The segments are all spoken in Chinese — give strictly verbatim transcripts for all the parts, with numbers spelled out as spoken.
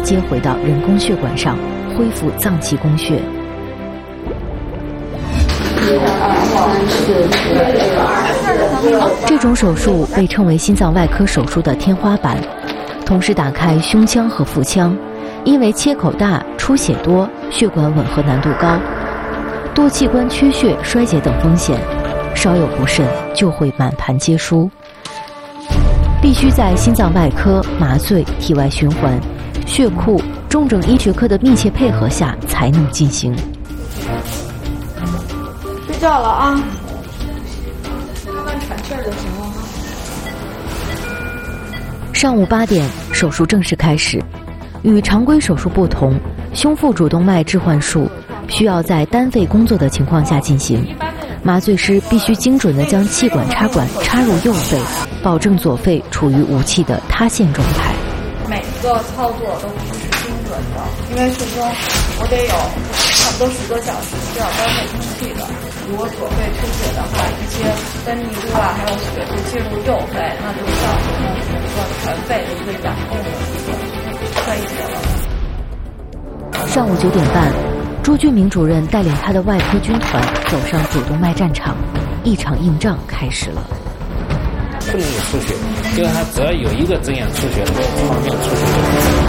接回到人工血管上，恢复脏器供血。这种手术被称为心脏外科手术的天花板，同时打开胸腔和腹腔，因为切口大、出血多、血管吻合难度高，多器官缺血、衰竭等风险，稍有不慎就会满盘皆输。必须在心脏外科、麻醉、体外循环、血库、重症医学科的密切配合下才能进行。 睡觉了啊，慢慢喘气儿就行了哈。 上午八点，手术正式开始。与常规手术不同，胸腹主动脉置换术需要在单肺工作的情况下进行。麻醉师必须精准地将气管插管插入右肺，保证左肺处于无气的塌陷状态。 每个操作都必须是精准的，因为最终我得有差不多十个小时是要单肺空气的。如果左肺出血的话，一些分泌物啊，还有血就进入右肺，那就造成了整个全肺的一个氧供的一个衰竭了。 上午九点半，朱俊明主任带领他的外科军团走上主动脉战场，一场硬仗开始了。 不能有出血，就是他只要有一个针眼出血，这方面出血。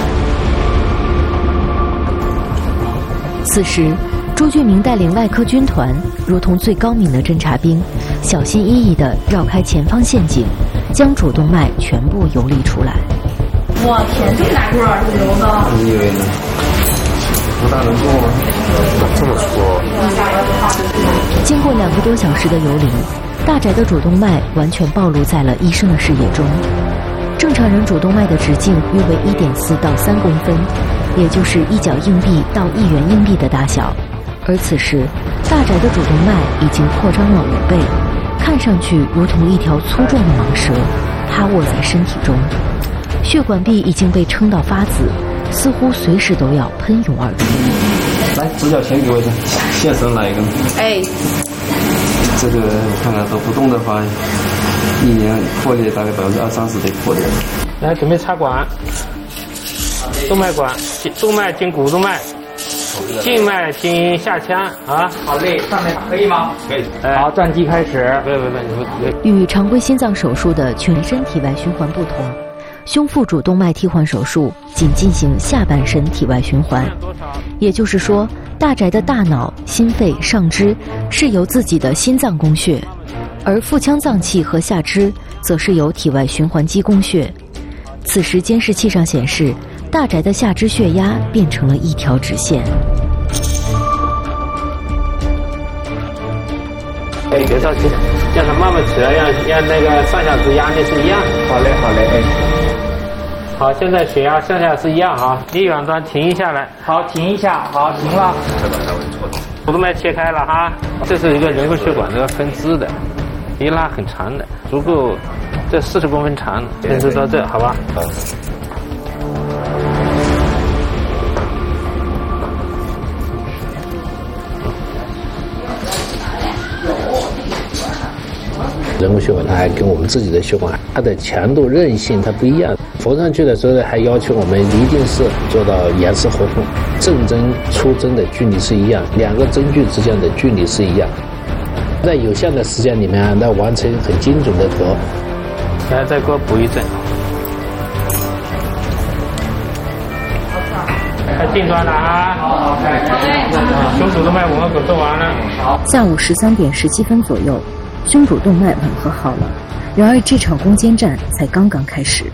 此时，朱俊明带领外科军团，如同最高明的侦察兵，小心翼翼地绕开前方陷阱，将主动脉全部游离出来。 我天，这么大个儿流的！ 你以为呢？不大能做吗？这么粗？ 经过两个多小时的游离，大宅的主动脉完全暴露在了医生的视野中。正常人主动脉的直径约为一点四到三公分，也就是一角硬币到一元硬币的大小。而此时，大宅的主动脉已经扩张了五倍，看上去如同一条粗壮的蟒蛇，趴卧在身体中。血管壁已经被撑到发紫，似乎随时都要喷涌而出。 来，指甲钳给我一下，现成来一个。 哎， 这个我看看都不动的话，一年破裂大概百分之二三十得破裂。 来，准备插管，动脉管，动脉经股动脉，静脉经下腔啊。 好嘞，上面可以吗？ 可以。 好，转机开始。 不不不，你与常规心脏手术的全身体外循环不同，胸腹主动脉替换手术仅进行下半身体外循环，也就是说，大宅的大脑、心肺、上肢是由自己的心脏供血，而腹腔脏器和下肢则是由体外循环机供血。此时监视器上显示，大宅的下肢血压变成了一条直线。 哎，别着急，让它慢慢起来，让让那个上下肢压力是一样的。 好嘞，好嘞，哎。 好，现在血压上下是一样啊，离远端停一下来。 好，停一下，好，停了。 主动脉切开了哈，这是一个人工血管的分支的，一拉很长的，足够这四十公分长，分支到这，好吧？好。 人工血管它还跟我们自己的血管，它的强度韧性它不一样。缝上去的时候还要求我们一定是做到严丝合缝，正针出针的距离是一样，两个针具之间的距离是一样，在有限的时间里面来完成很精准的割。 来，再给我补一针。快进端了啊！好，胸主动脉吻合口做完了。 下午十三点十七分左右，胸主动脉吻合好了。然而这场攻坚战才刚刚开始。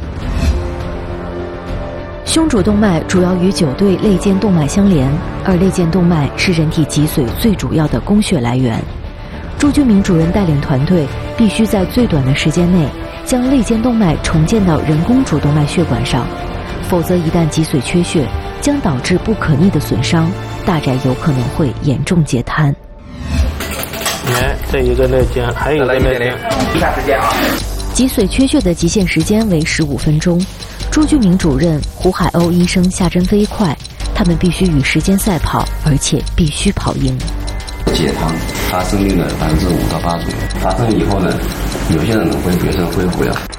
胸主动脉主要与九对肋间动脉相连，而肋间动脉是人体脊髓最主要的供血来源。朱俊明主任带领团队必须在最短的时间内将肋间动脉重建到人工主动脉血管上，否则一旦脊髓缺血，将导致不可逆的损伤，大宅有可能会严重截瘫。 来，这一个肋间，还有一个肋间， 一下时间啊。 脊髓缺血的极限时间为十五分钟。朱俊明主任、胡海鸥医生下针飞快，他们必须与时间赛跑，而且必须跑赢。 解糖发生率呢百分之五到八左右，发生以后呢，有些人会决胜恢复了。